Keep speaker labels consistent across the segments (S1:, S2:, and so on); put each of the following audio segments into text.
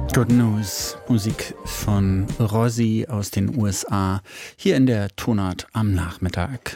S1: Good News, Musik von Rossi aus den USA, hier in der Tonart am Nachmittag.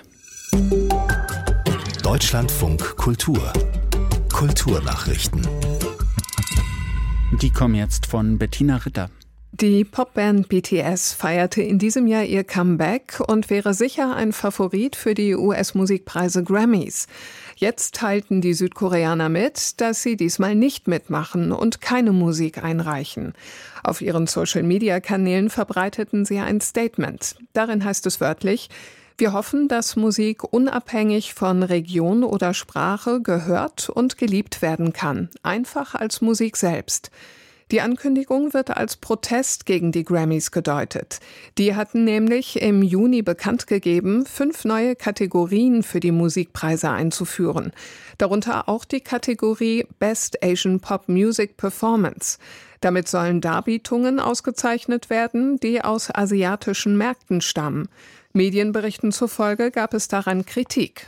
S2: Deutschlandfunk Kultur. Kulturnachrichten.
S1: Die kommen jetzt von Bettina Ritter.
S3: Die Popband BTS feierte in diesem Jahr ihr Comeback und wäre sicher ein Favorit für die US-Musikpreise Grammys. Jetzt teilten die Südkoreaner mit, dass sie diesmal nicht mitmachen und keine Musik einreichen. Auf ihren Social-Media-Kanälen verbreiteten sie ein Statement. Darin heißt es wörtlich: Wir hoffen, dass Musik unabhängig von Region oder Sprache gehört und geliebt werden kann, einfach als Musik selbst. Die Ankündigung wird als Protest gegen die Grammys gedeutet. Die hatten nämlich im Juni bekannt gegeben, 5 neue Kategorien für die Musikpreise einzuführen. Darunter auch die Kategorie Best Asian Pop Music Performance. Damit sollen Darbietungen ausgezeichnet werden, die aus asiatischen Märkten stammen. Medienberichten zufolge gab es daran Kritik.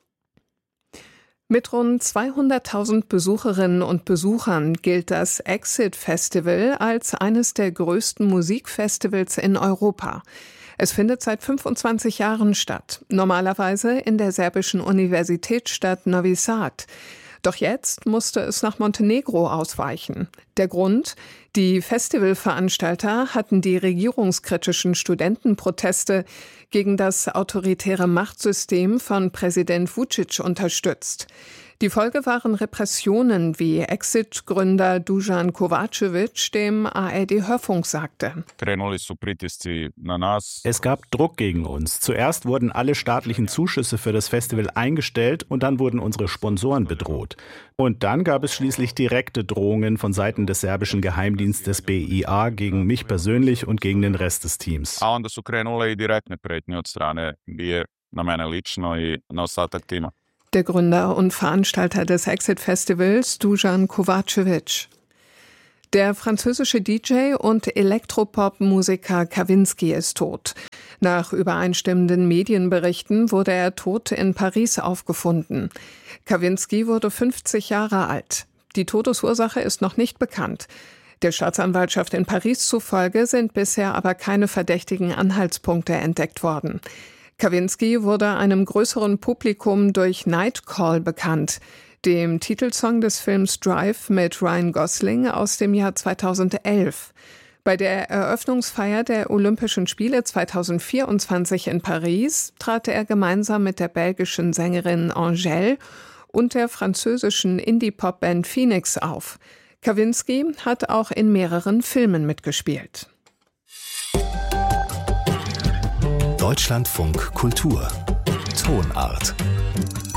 S3: Mit rund 200.000 Besucherinnen und Besuchern gilt das Exit Festival als eines der größten Musikfestivals in Europa. Es findet seit 25 Jahren statt, normalerweise in der serbischen Universitätsstadt Novi Sad. Doch jetzt musste es nach Montenegro ausweichen. Der Grund? Die Festivalveranstalter hatten die regierungskritischen Studentenproteste gegen das autoritäre Machtsystem von Präsident Vučić unterstützt. Die Folge waren Repressionen, wie Exit-Gründer Dusan Kovačević dem ARD-Hörfunk sagte.
S4: Es gab Druck gegen uns. Zuerst wurden alle staatlichen Zuschüsse für das Festival eingestellt und dann wurden unsere Sponsoren bedroht. Und dann gab es schließlich direkte Drohungen von Seiten des serbischen Geheimdienstes BIA gegen mich persönlich und gegen den Rest des Teams.
S3: Der Gründer und Veranstalter des Exit-Festivals, Dusan Kovačević. Der französische DJ und Elektropop-Musiker Kavinsky ist tot. Nach übereinstimmenden Medienberichten wurde er tot in Paris aufgefunden. Kavinsky wurde 50 Jahre alt. Die Todesursache ist noch nicht bekannt. Der Staatsanwaltschaft in Paris zufolge sind bisher aber keine verdächtigen Anhaltspunkte entdeckt worden. Kavinsky wurde einem größeren Publikum durch Night Call bekannt, dem Titelsong des Films Drive mit Ryan Gosling aus dem Jahr 2011. Bei der Eröffnungsfeier der Olympischen Spiele 2024 in Paris trat er gemeinsam mit der belgischen Sängerin Angèle und der französischen Indie-Pop-Band Phoenix auf. Kavinsky hat auch in mehreren Filmen mitgespielt.
S2: Deutschlandfunk Kultur. Tonart.